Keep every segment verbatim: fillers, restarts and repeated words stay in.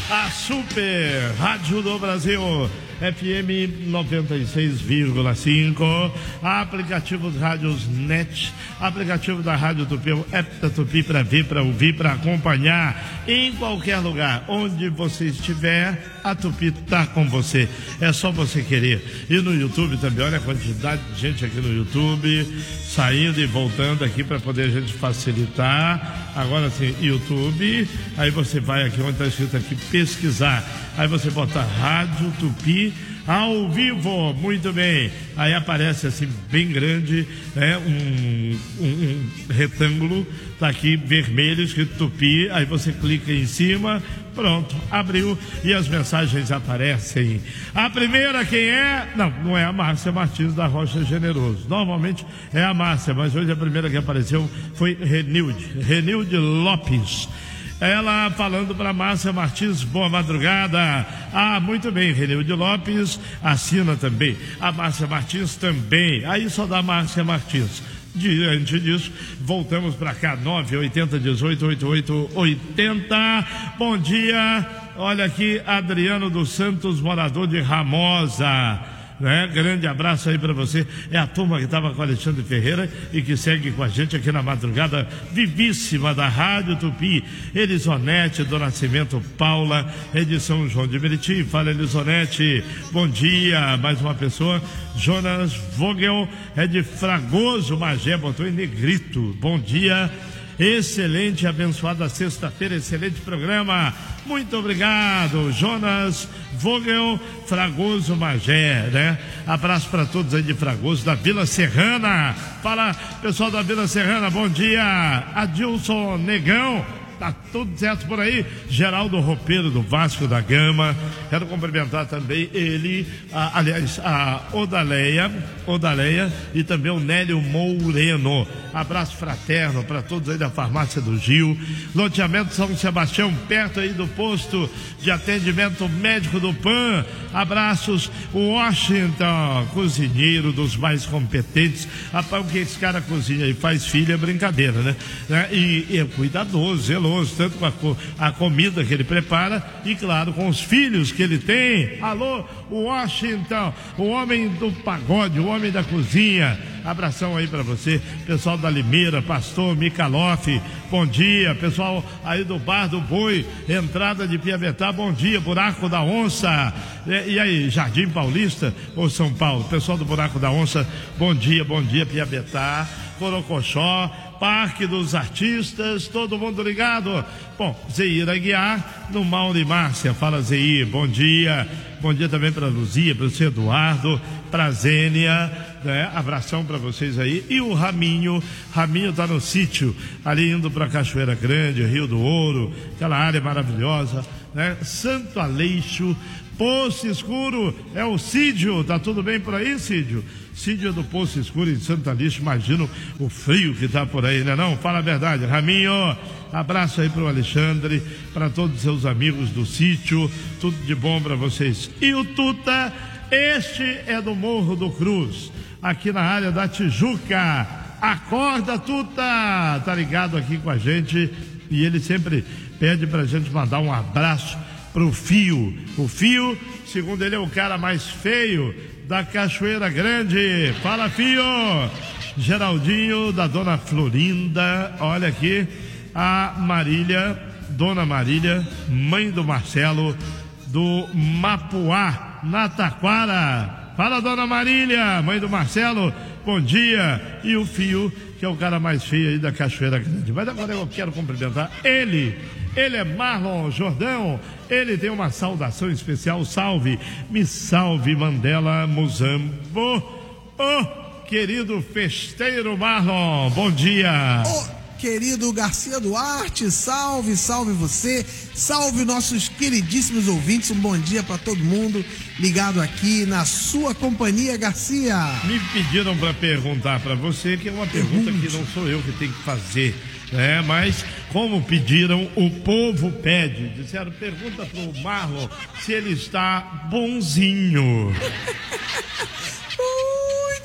a Super Rádio do Brasil, F M noventa e seis vírgula cinco, aplicativo de rádios Net, aplicativo da Rádio Tupi, o app da Tupi para ver, para ouvir, para acompanhar em qualquer lugar, onde você estiver, a Tupi tá com você, é só você querer. E no YouTube também, olha a quantidade de gente aqui no YouTube, saindo e voltando aqui para poder a gente facilitar. Agora sim, YouTube, aí você vai aqui onde está escrito aqui, pesquisar, aí você bota Rádio Tupi ao vivo, muito bem, aí aparece assim bem grande, né, um, um, um retângulo, tá aqui vermelho escrito Tupi, aí você clica em cima, pronto, abriu e as mensagens aparecem. A primeira quem é? Não, não é a Márcia Martins da Rocha Generoso, normalmente é a Márcia, mas hoje a primeira que apareceu foi Renilde, Renilde Lopes. Ela falando para Márcia Martins, boa madrugada. Ah, muito bem, Renilde Lopes assina também. A Márcia Martins também. Aí só dá Márcia Martins. Diante disso, voltamos para cá, nove oito zero, dezoito, oitenta e oito, oitenta. Bom dia, olha aqui, Adriano dos Santos, morador de Ramosa. Né? Grande abraço aí para você. É a turma que estava com Alexandre Ferreira e que segue com a gente aqui na madrugada vivíssima da Rádio Tupi. Elisonete do Nascimento Paula, edição João de Meriti. Fala, Elisonete, bom dia. Mais uma pessoa, Jonas Vogel, é de Fragoso Magé, botou em negrito. Bom dia. Excelente, abençoada sexta-feira, excelente programa. Muito obrigado, Jonas Vogel, Fragoso Magé, né? Abraço para todos aí de Fragoso, da Vila Serrana. Fala, pessoal da Vila Serrana, bom dia. Adilson Negão, tá tudo certo por aí? Geraldo Roupeiro do Vasco da Gama. Quero cumprimentar também ele, a, aliás, a Odaleia, Odaleia e também o Nélio Moureno. Abraço fraterno para todos aí da Farmácia do Gil. Loteamento São Sebastião, perto aí do posto de atendimento médico do P A N. Abraços, Washington, cozinheiro dos mais competentes. Rapaz, o que esse cara cozinha e faz filho é brincadeira, né? E, e é cuidadoso, zeloso, tanto com a, a comida que ele prepara e, claro, com os filhos que ele tem. Alô, Washington, o homem do pagode, o homem da cozinha. Abração aí para você, pessoal da Limeira, Pastor Mikaloff, bom dia, pessoal aí do Bar do Boi, entrada de Piabetá, bom dia, Buraco da Onça, e, e aí, Jardim Paulista ou São Paulo, pessoal do Buraco da Onça, bom dia, bom dia, Piabetá, Corocochó, Parque dos Artistas, todo mundo ligado. Bom, Zeir Aguiar, no Mauro e Márcia, fala Zeir, bom dia, bom dia também para Luzia, para o seu Eduardo, para Zênia, né? Abração para vocês aí. E o Raminho, Raminho tá no sítio, ali indo para Cachoeira Grande, Rio do Ouro, aquela área maravilhosa, né? Santo Aleixo, Poço Escuro, é o Cídio, tá tudo bem por aí, Cídio? Cídio do Poço Escuro em Santo Aleixo, imagino o frio que tá por aí, né não? Fala a verdade, Raminho, abraço aí pro Alexandre, para todos os seus amigos do sítio, tudo de bom para vocês. E o Tuta, este é do Morro do Cruz, aqui na área da Tijuca. Acorda, Tuta, tá ligado aqui com a gente e ele sempre pede pra gente mandar um abraço pro Fio. O Fio, segundo ele, é o cara mais feio da Cachoeira Grande. Fala, Fio. Geraldinho, da Dona Florinda, olha aqui, a Marília, Dona Marília, mãe do Marcelo, do Mapuá, na Taquara. Fala, Dona Marília, mãe do Marcelo, bom dia. E o Fio, que é o cara mais feio aí da Cachoeira Grande. Mas agora eu quero cumprimentar ele. Ele é Marlon Jordão, ele tem uma saudação especial, salve, me salve Mandela Muzambo, oh, querido festeiro Marlon, bom dia. Oh, querido Garcia Duarte, salve, salve você, salve nossos queridíssimos ouvintes, um bom dia para todo mundo ligado aqui na sua companhia, Garcia. Me pediram para perguntar para você, que é uma pergunta Pergunte. que não sou eu que tenho que fazer, né? Mas como pediram, o povo pede. Disseram, pergunta pro Marlon se ele está bonzinho. Muito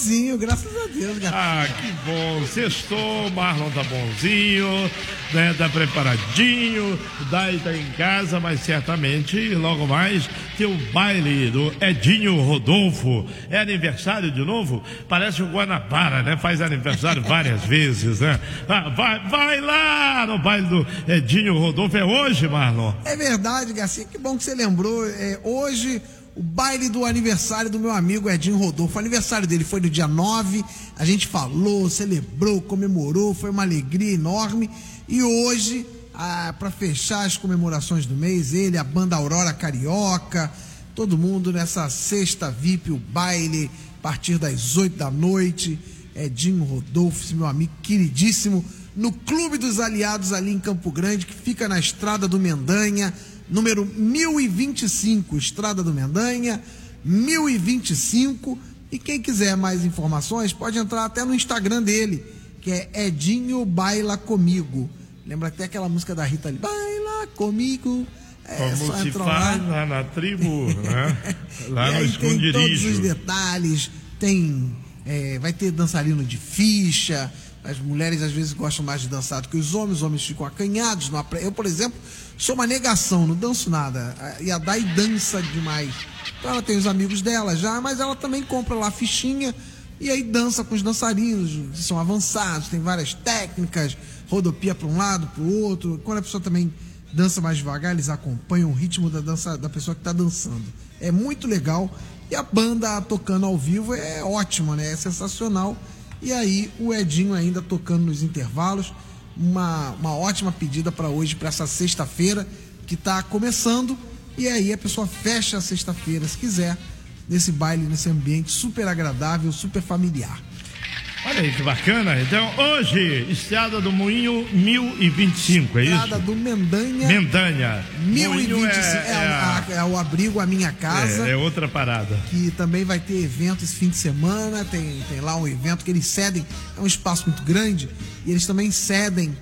bonzinho, graças a Deus, Garcia. Ah, que bom. Sextou, Marlon tá bonzinho, né? Tá preparadinho, Dai tá em casa, mas certamente logo mais tem o baile do Edinho Rodolfo. É aniversário de novo? Parece o Guanabara, né? Faz aniversário várias vezes, né? Ah, vai, vai lá no baile do Edinho Rodolfo. É hoje, Marlon? É verdade, Garcia, que bom que você lembrou. É, hoje, o baile do aniversário do meu amigo Edinho Rodolfo. O aniversário dele foi no dia nove, a gente falou, celebrou, comemorou, foi uma alegria enorme. E hoje, ah, para fechar as comemorações do mês, ele, a banda Aurora Carioca, todo mundo nessa sexta V I P, o baile, a partir das oito da noite. Edinho Rodolfo, esse meu amigo queridíssimo, no Clube dos Aliados ali em Campo Grande, que fica na Estrada do Mendanha, número mil e vinte e cinco, Estrada do Mendanha, mil e vinte e cinco. E quem quiser mais informações pode entrar até no Instagram dele, que é Edinho Baila Comigo. Lembra até aquela música da Rita ali, Baila Comigo. É, como se faz lá na tribo, né? Lá e no aí esconderijo. Tem todos os detalhes, tem, é, vai ter dançarino de ficha. As mulheres às vezes gostam mais de dançar do que os homens, os homens ficam acanhados. Não apre... Eu, por exemplo, sou uma negação, não danço nada. E a Dai dança demais. Então ela tem os amigos dela já, mas ela também compra lá a fichinha e aí dança com os dançarinos, que são avançados, tem várias técnicas, rodopia para um lado, para o outro. Quando a pessoa também dança mais devagar, eles acompanham o ritmo da dança da pessoa que está dançando. É muito legal. E a banda tocando ao vivo é ótima, né? É sensacional. E aí o Edinho ainda tocando nos intervalos, uma, uma ótima pedida para hoje, para essa sexta-feira que está começando. E aí a pessoa fecha a sexta-feira, se quiser, nesse baile, nesse ambiente super agradável, super familiar. Olha aí que bacana. Então hoje, Estrada do Moinho mil e vinte e cinco, é isso? Estrada do Mendanha. Mendanha. mil e vinte e cinco. É, É, é, a, é o abrigo A Minha Casa. É, é outra parada. Que também vai ter evento esse fim de semana. Tem, tem lá um evento que eles cedem. É um espaço muito grande. E eles também cedem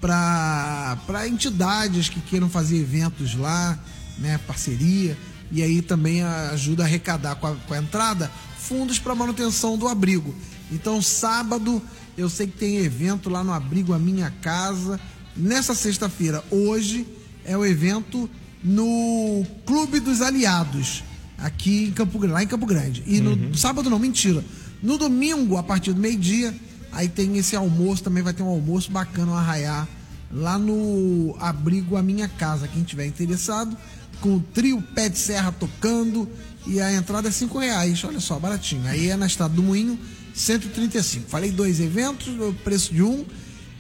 para entidades que queiram fazer eventos lá, né? Parceria. E aí também ajuda a arrecadar com a, com a entrada fundos para manutenção do abrigo. Então, sábado, eu sei que tem evento lá no Abrigo A Minha Casa. Nessa sexta-feira, hoje, é o evento no Clube dos Aliados, aqui em Campo Grande, lá em Campo Grande. E no uhum. sábado não, mentira. No domingo, a partir do meio-dia, aí tem esse almoço, também vai ter um almoço bacana, um arraiá, lá no Abrigo A Minha Casa. Quem tiver interessado, com o trio Pé de Serra tocando, e a entrada é cinco reais, olha só, baratinho. Aí é na Estrada do Moinho, cento e trinta e cinco. Falei dois eventos, o preço de um.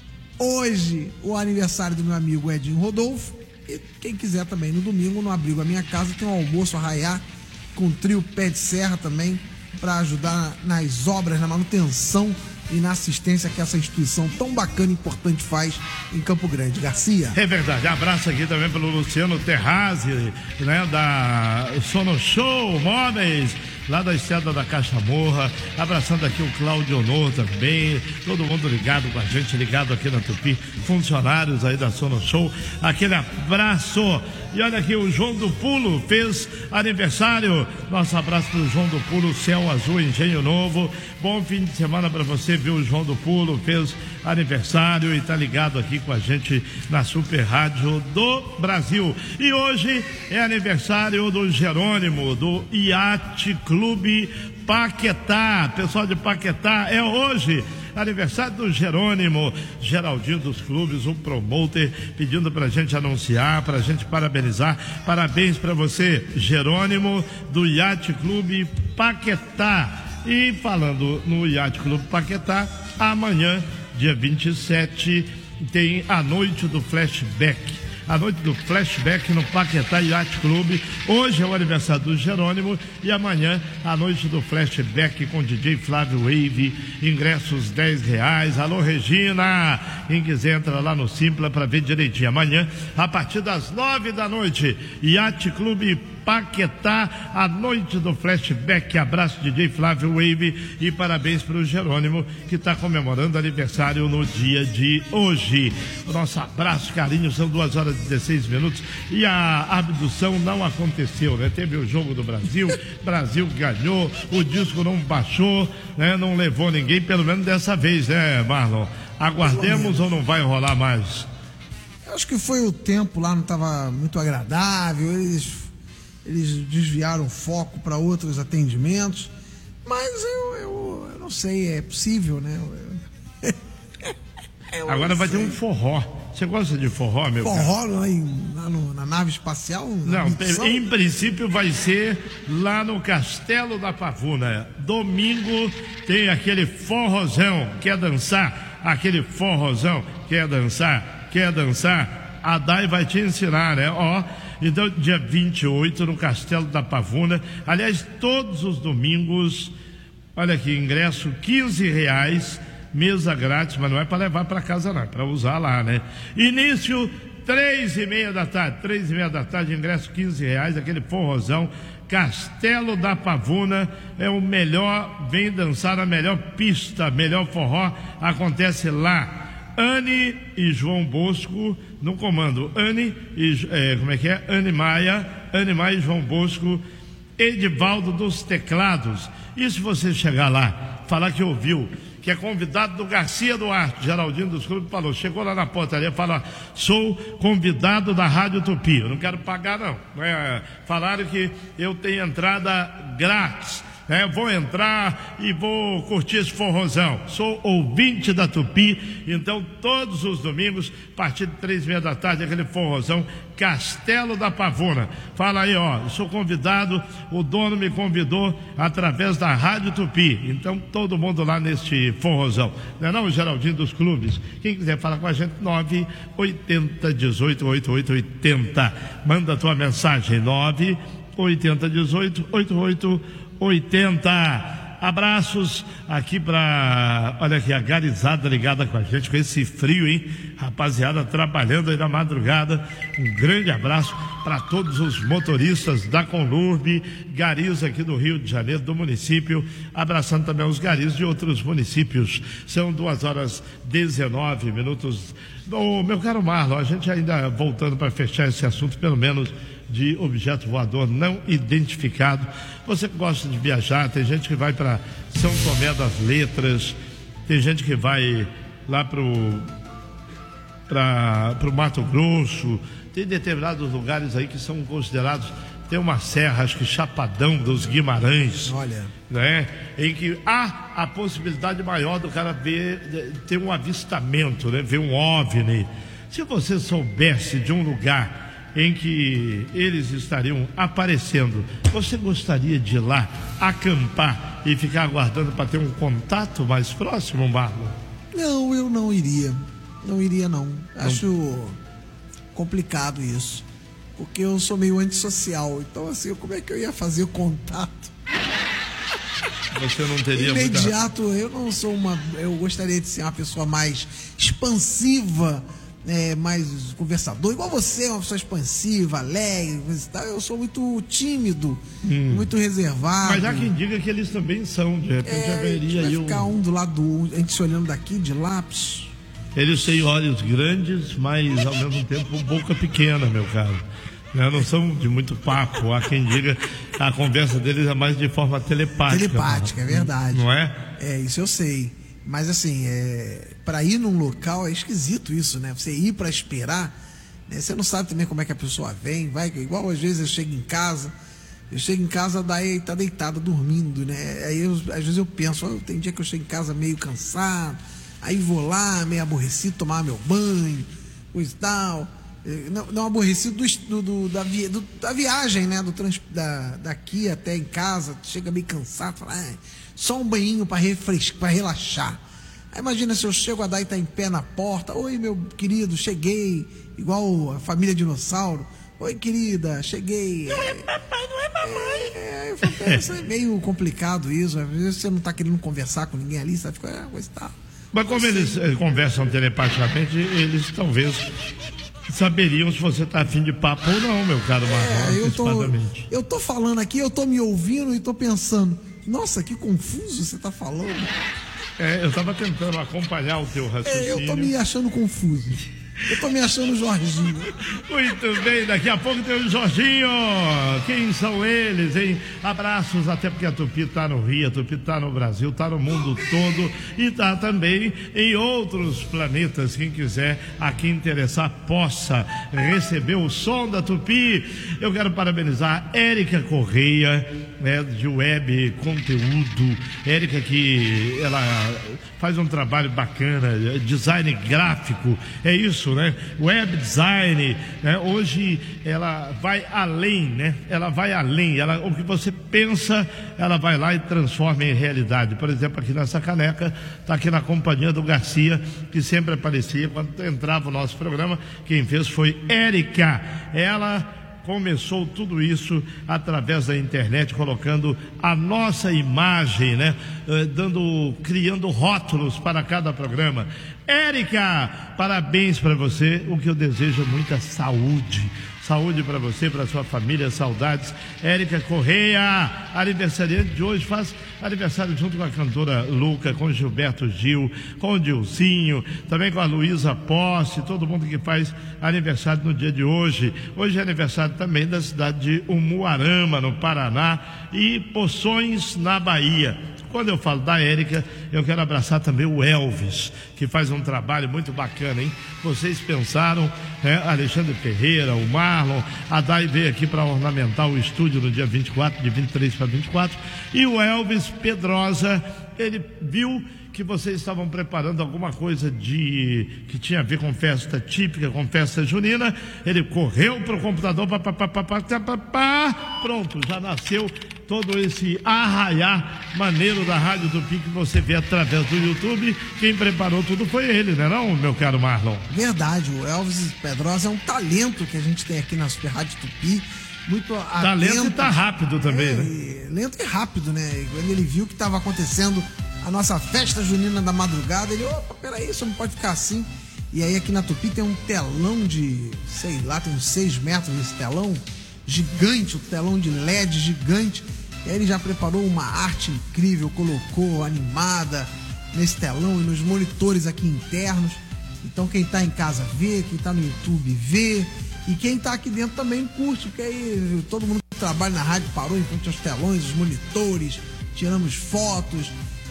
Hoje, o aniversário do meu amigo Edinho Rodolfo. E quem quiser também, no domingo, no Abrigo A Minha Casa, tem um almoço arraiá com o trio Pé de Serra também, para ajudar nas obras, na manutenção e na assistência que essa instituição tão bacana e importante faz em Campo Grande. Garcia. É verdade. Abraço aqui também pelo Luciano Terrazzi, né, da Sono Show Móveis, lá da Estrada da Caixa Morra. Abraçando aqui o Cláudio Honor também, todo mundo ligado com a gente, ligado aqui na Tupi, funcionários aí da Sono Show, aquele abraço. E olha aqui, o João do Pulo fez aniversário. Nosso abraço pro João do Pulo, Céu Azul, Engenho Novo. Bom fim de semana para você, viu? O João do Pulo fez aniversário e tá ligado aqui com a gente na Super Rádio do Brasil. E hoje é aniversário do Jerônimo, do Yacht Clube Paquetá. Pessoal de Paquetá, é hoje aniversário do Jerônimo, Geraldinho dos Clubes, um promoter, pedindo pra gente anunciar, pra gente parabenizar. Parabéns pra você, Jerônimo, do Yacht Clube Paquetá. E falando no Yacht Clube Paquetá, amanhã, dia vinte e sete, tem a noite do flashback. A noite do flashback no Paquetá Yacht Clube. Hoje é o aniversário do Jerônimo e amanhã a noite do flashback com D J Flávio Wave. Ingressos dez reais. Alô, Regina. Quem quiser entra lá no Simpla para ver direitinho. Amanhã, a partir das nove da noite, Yacht Clube Paquetá, a noite do flashback. Abraço D J Flávio Wave e parabéns para o Jerônimo, que está comemorando aniversário no dia de hoje. O nosso abraço, carinho, são duas horas e dezesseis minutos e a abdução não aconteceu, né? Teve o jogo do Brasil, Brasil ganhou, o disco não baixou, né? Não levou ninguém, pelo menos dessa vez, né, Marlon? Aguardemos ou não vai rolar mais? Eu acho que foi o tempo lá, não estava muito agradável, eles, eles desviaram o foco para outros atendimentos, mas eu, eu, eu não sei, é possível, né? Eu, eu Agora vai sei. ter um forró. Você gosta de forró, meu forró cara? Lá, em, lá no, na nave espacial? Na não, missão? Em princípio vai ser lá no Castelo da Pavuna. Domingo tem aquele forrozão. Quer dançar? Aquele forrozão. Quer dançar? Quer dançar? A Dai vai te ensinar, né? Ó, então dia vinte e oito no Castelo da Pavuna. Aliás, todos os domingos, olha aqui, ingresso quinze reais, mesa grátis, mas não é para levar para casa não, é para usar lá, né? Início três e meia da tarde, três e meia da tarde, ingresso quinze reais, aquele forrozão. Castelo da Pavuna é o melhor, vem dançar a melhor pista, melhor forró, acontece lá. Anne e João Bosco no comando. Anne e, é, como é que é? Anne Maia, Anne Maia e João Bosco, Edivaldo dos teclados. E se você chegar lá, falar que ouviu, que é convidado do Garcia Duarte, Geraldinho dos Clubes, falou, chegou lá na portaria, fala, sou convidado da Rádio Tupi, eu não quero pagar não, é, falaram que eu tenho entrada grátis, é, vou entrar e vou curtir esse forrozão, sou ouvinte da Tupi, então todos os domingos, a partir de três e meia da tarde, aquele forrozão, Castelo da Pavuna. Fala aí, ó, eu sou convidado, o dono me convidou através da Rádio Tupi, então todo mundo lá neste forrozão, não é não, Geraldinho dos Clubes? Quem quiser falar com a gente, nove oitenta dezoito oitenta e oito oitenta, manda a tua mensagem, nove oitenta dezoito oitenta e oito oitenta. Abraços aqui para, olha aqui, a garizada ligada com a gente, com esse frio, hein? Rapaziada trabalhando aí na madrugada. Um grande abraço para todos os motoristas da Conlurb, garis aqui do Rio de Janeiro, do município, abraçando também os garis de outros municípios. São duas horas e dezenove minutos. Ô, meu caro Marlon, a gente ainda voltando para fechar esse assunto, pelo menos de objeto voador não identificado. Você que gosta de viajar, tem gente que vai para São Tomé das Letras, tem gente que vai lá pro para pro Mato Grosso, tem determinados lugares aí que são considerados, tem uma serra, acho que Chapadão dos Guimarães, olha, né, em que há a possibilidade maior do cara ver, ter um avistamento, né, ver um OVNI. Se você soubesse de um lugar em que eles estariam aparecendo, você gostaria de ir lá acampar e ficar aguardando para ter um contato mais próximo, Marlon? Não, eu não iria. Não iria não. Acho não. complicado isso. Porque eu sou meio antissocial. Então assim, como é que eu ia fazer o contato? Você não teria imediato, muita... eu não sou uma... Eu gostaria de ser uma pessoa mais expansiva, É, mais conversador, igual você, uma pessoa expansiva, alegre, eu sou muito tímido, hum. muito reservado. Mas há quem diga que eles também são, de repente é, haveria vai aí ficar um... um do lado do outro, a gente se olhando daqui de lápis. Eles têm olhos grandes, mas ao mesmo tempo boca pequena, meu caro. Não são de muito papo, há quem diga que a conversa deles é mais de forma telepática. Telepática, não, é verdade. Não é? É, isso eu sei. Mas assim, é, para ir num local é esquisito isso, né? Você ir para esperar, né? Você não sabe também como é que a pessoa vem, vai, igual às vezes eu chego em casa, eu chego em casa, daí tá deitada, dormindo, né? Aí eu, às vezes eu penso, oh, tem dia que eu chego em casa meio cansado, aí vou lá, meio aborrecido, tomar meu banho, coisa e tal. Não, não aborrecido do, do, da, vi, do, da viagem, né? Do trans, da, daqui até em casa, chega meio cansado, fala, ah, só um banhinho para refrescar, para relaxar. Aí imagina se eu chego a dar e tá em pé na porta, oi meu querido, cheguei, igual a família dinossauro, oi querida, cheguei. Não é papai, não é mamãe. É, é, é, é meio complicado isso, às vezes você não tá querendo conversar com ninguém ali, sabe, fica, ah, coisa e tal. Mas como eles eh, conversam telepaticamente, eles talvez saberiam se você tá afim de papo ou não, meu caro Marlon, É, eu tô, antecipadamente. eu tô falando aqui, eu tô me ouvindo e tô pensando, nossa, que confuso você tá falando. É, eu tava tentando acompanhar o teu raciocínio. É, eu tô me achando confuso. Eu tô me achando Jorginho. Muito bem, daqui a pouco tem o Jorginho. Quem são eles, hein? Abraços, até porque a Tupi tá no Rio, a Tupi tá no Brasil, tá no mundo todo e tá também em outros planetas. Quem quiser, aqui interessar, possa receber o som da Tupi. Eu quero parabenizar a Érica Correia, né, de web conteúdo. Érica, que ela faz um trabalho bacana, design gráfico, é isso, né? Web design, né? Hoje ela vai além, né? Ela vai além, ela, o que você pensa, ela vai lá e transforma em realidade. Por exemplo, aqui nessa caneca, está aqui na companhia do Garcia, que sempre aparecia quando entrava o nosso programa. Quem fez foi Érica. Ela começou tudo isso através da internet, colocando a nossa imagem, né? Dando, criando rótulos para cada programa. Érica, parabéns para você. O que eu desejo é muita saúde. Saúde para você, para sua família, saudades. Érica Correia, aniversariante de hoje, faz aniversário junto com a cantora Luca, com Gilberto Gil, com o Dilcinho, também com a Luísa Posse, todo mundo que faz aniversário no dia de hoje. Hoje é aniversário também da cidade de Umuarama, no Paraná, e Poções, na Bahia. Quando eu falo da Érica, eu quero abraçar também o Elvis, que faz um trabalho muito bacana, hein? Vocês pensaram, né? Alexandre Ferreira, o Marlon, a Dai veio aqui para ornamentar o estúdio no dia vinte e quatro, de vinte e três para vinte e quatro, e o Elvis Pedrosa, ele viu que vocês estavam preparando alguma coisa de que tinha a ver com festa típica, com festa junina. Ele correu para o computador, pá, pá, pá, pá, pá, pá, pá, pronto, já nasceu todo esse arraiar maneiro da Rádio Tupi que você vê através do YouTube. Quem preparou tudo foi ele, né não, meu caro Marlon? Verdade, o Elvis Pedrosa é um talento que a gente tem aqui na Super Rádio Tupi. Muito talento atento, e tá rápido também, é, né? Lento e rápido, né? Quando ele viu que estava acontecendo a nossa festa junina da madrugada, ele, opa, peraí, isso não pode ficar assim. E aí aqui na Tupi tem um telão de, sei lá, tem uns seis metros esse telão, gigante, o um telão de L E D gigante. E aí ele já preparou uma arte incrível, colocou animada nesse telão e nos monitores aqui internos. Então quem tá em casa vê, quem tá no YouTube vê, e quem tá aqui dentro também curte, porque aí todo mundo que trabalha na rádio parou em frente aos telões, os monitores, tiramos fotos.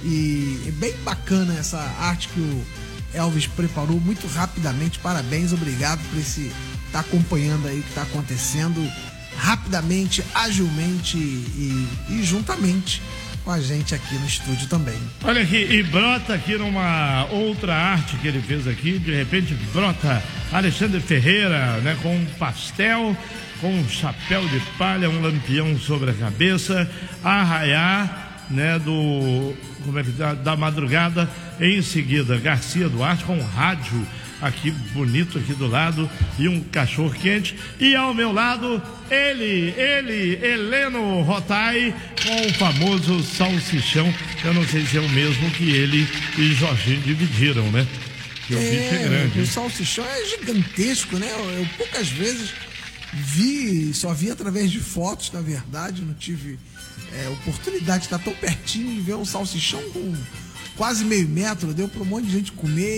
E é bem bacana essa arte que o Elvis preparou muito rapidamente. Parabéns, obrigado por esse estar tá acompanhando aí o que está acontecendo rapidamente, agilmente e, e juntamente com a gente aqui no estúdio também. Olha aqui, e brota aqui numa outra arte que ele fez aqui, de repente brota Alexandre Ferreira, né, com um pastel, com um chapéu de palha, um lampião sobre a cabeça, arraiar, né, do, como é que da, da madrugada. Em seguida, Garcia Duarte com um rádio aqui bonito aqui do lado e um cachorro quente, e ao meu lado ele, ele, Heleno Rotai com o famoso salsichão. Eu não sei se é o mesmo que ele e Jorginho dividiram, né? Que o é, bicho é grande. O salsichão é gigantesco, né? Eu, eu poucas vezes vi, só vi através de fotos, na verdade, não tive é, oportunidade de estar tão pertinho de ver um salsichão com quase meio metro, deu para um monte de gente comer.